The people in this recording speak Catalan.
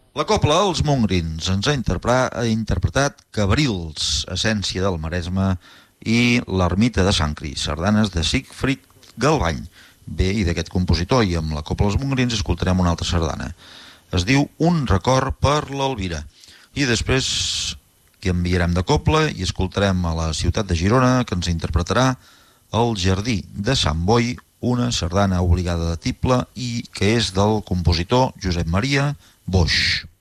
La cobla Els Montgrins ens ha interpretat Cabrils, Essència del Maresme, i l'Ermita de Sant Cris, sardanes de Sigfrid Galvany. Bé, i d'aquest compositor, i amb la cobla Els Montgrins escoltarem una altra sardana. Es diu Un record per l'Elvira. I després canviarem de cobla i escoltarem a la ciutat de Girona, que ens interpretarà El Jardí de Sant Boi, una sardana obligada de tible i que és del compositor Josep Maria Boix.